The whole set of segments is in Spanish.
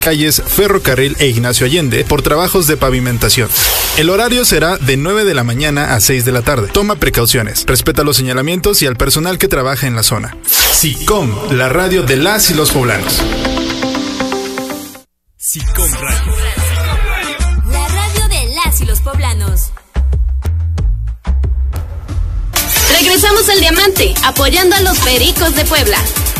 calles Ferrocarril e Ignacio Allende por trabajos de pavimentación. El horario será de 9 de la mañana a 6 de la tarde. Toma precauciones, respeta los señalamientos y al personal que trabaja en la zona. SICOM, la radio de las y los poblanos. SICOM Radio. La radio de las y los poblanos. Regresamos al Diamante, apoyando a los Pericos de Puebla.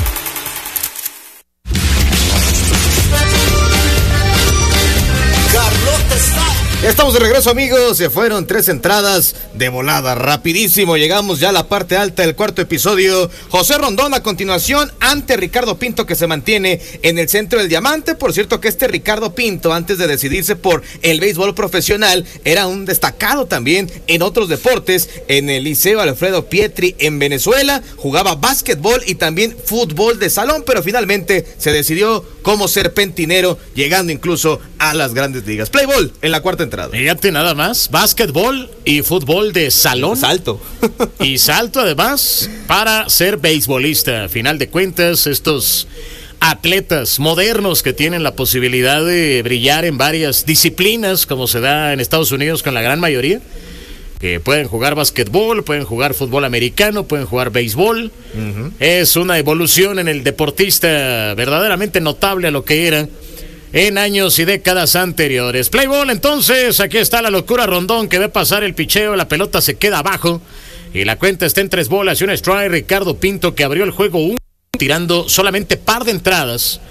Ya estamos de regreso, amigos. Se fueron 3 entradas de volada, rapidísimo. Llegamos ya a la parte alta del cuarto episodio. José Rondón a continuación ante Ricardo Pinto, que se mantiene en el centro del Diamante. Por cierto que este Ricardo Pinto, antes de decidirse por el béisbol profesional, era un destacado también en otros deportes. En el Liceo Alfredo Pietri en Venezuela jugaba básquetbol y también fútbol de salón, pero finalmente se decidió como serpentinero, llegando incluso a las grandes ligas. Play ball en la cuarta entrada. Fíjate nada más, básquetbol y fútbol de salón. Salto. Y salto además para ser beisbolista. A final de cuentas, estos atletas modernos que tienen la posibilidad de brillar en varias disciplinas, como se da en Estados Unidos con la gran mayoría, que pueden jugar básquetbol, pueden jugar fútbol americano, pueden jugar béisbol. Es una evolución en el deportista verdaderamente notable a lo que era en años y décadas anteriores. Play ball, entonces, aquí está la locura Rondón, que ve pasar el picheo, la pelota se queda abajo y la cuenta está en 3 bolas y un strike. Ricardo Pinto, que abrió el juego 1, tirando solamente par de entradas,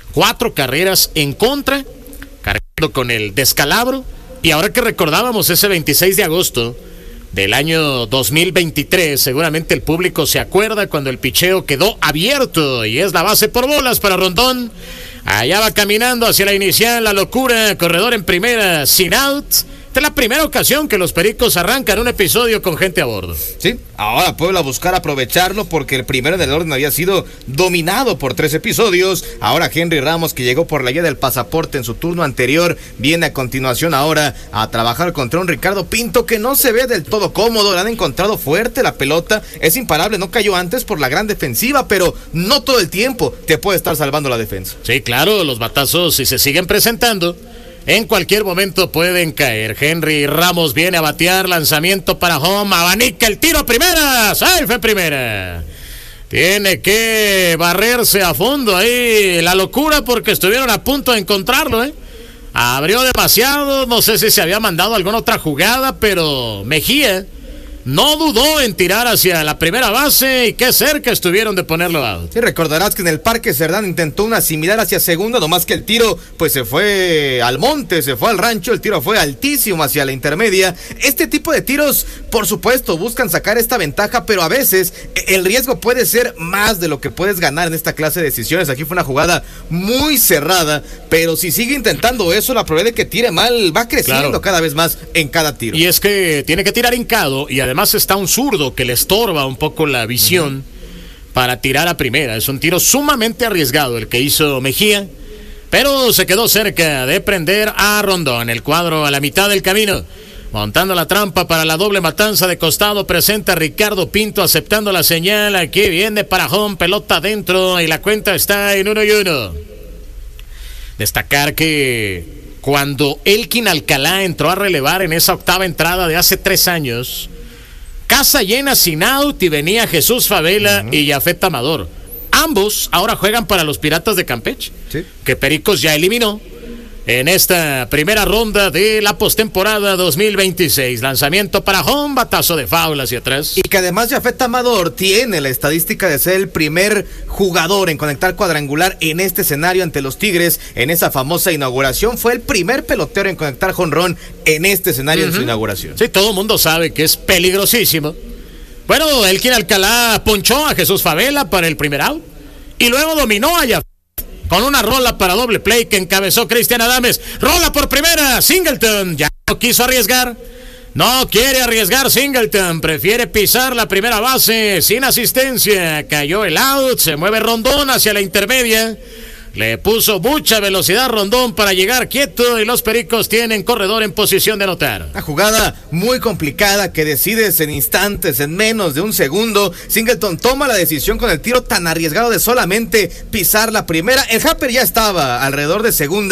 4 carreras en contra, cargando con el descalabro. Y ahora que recordábamos ese 26 de agosto del año 2023, seguramente el público se acuerda cuando el picheo quedó abierto y es la base por bolas para Rondón. Allá va caminando hacia la inicial, la locura, corredor en primera, sin out. Esta es la primera ocasión que los Pericos arrancan un episodio con gente a bordo. Sí, ahora Puebla buscar aprovecharlo porque el primero en el orden había sido dominado por 3 episodios. Ahora Henry Ramos, que llegó por la guía del pasaporte en su turno anterior, viene a continuación ahora a trabajar contra un Ricardo Pinto que no se ve del todo cómodo. Le han encontrado fuerte la pelota, es imparable, no cayó antes por la gran defensiva, pero no todo el tiempo te puede estar salvando la defensa. Sí, claro, los batazos, si se siguen presentando, en cualquier momento pueden caer. Henry Ramos viene a batear, lanzamiento para home, abanica el tiro a primera, safe en primera. Tiene que barrerse a fondo ahí la locura porque estuvieron a punto de encontrarlo, Abrió demasiado, no sé si se había mandado alguna otra jugada, pero Mejía no dudó en tirar hacia la primera base y qué cerca estuvieron de ponerlo out. Sí, recordarás que en el Parque Cerdán intentó una similar hacia segunda, nomás que el tiro pues se fue al monte, se fue al rancho, el tiro fue altísimo hacia la intermedia. Este tipo de tiros, por supuesto, buscan sacar esta ventaja, pero a veces el riesgo puede ser más de lo que puedes ganar en esta clase de decisiones. Aquí fue una jugada muy cerrada, pero si sigue intentando eso, la probabilidad de que tire mal va creciendo cada vez más en cada tiro. Y es que tiene que tirar hincado y además está un zurdo que le estorba un poco la visión para tirar a primera. Es un tiro sumamente arriesgado el que hizo Mejía, pero se quedó cerca de prender a Rondón. El cuadro a la mitad del camino, montando la trampa para la doble matanza de costado, presenta a Ricardo Pinto aceptando la señal. Aquí viene para home, pelota adentro y la cuenta está en 1-1. Destacar que cuando Elkin Alcalá entró a relevar en esa octava entrada de hace 3 años, casa llena sin out y venía Jesús Favela y Yafet Amador. Ambos ahora juegan para los Piratas de Campeche, que Pericos ya eliminó en esta primera ronda de la postemporada 2026. Lanzamiento para home, batazo de foul hacia atrás. Y que además Yafet Amador tiene la estadística de ser el primer jugador en conectar cuadrangular en este escenario ante los Tigres en esa famosa inauguración. Fue el primer pelotero en conectar jonrón en este escenario en su inauguración. Sí, todo el mundo sabe que es peligrosísimo. Bueno, Elkin Alcalá ponchó a Jesús Favela para el primer out y luego dominó a Yafet con una rola para doble play que encabezó Cristian Adames. Rola por primera, Singleton ya no quiso arriesgar. No quiere arriesgar Singleton, prefiere pisar la primera base sin asistencia. Cayó el out, se mueve Rondón hacia la intermedia. Le puso mucha velocidad Rondón para llegar quieto y los Pericos tienen corredor en posición de anotar. Una jugada muy complicada que decides en instantes, en menos de un segundo. Singleton toma la decisión con el tiro tan arriesgado de solamente pisar la primera. El Happer ya estaba alrededor de segunda.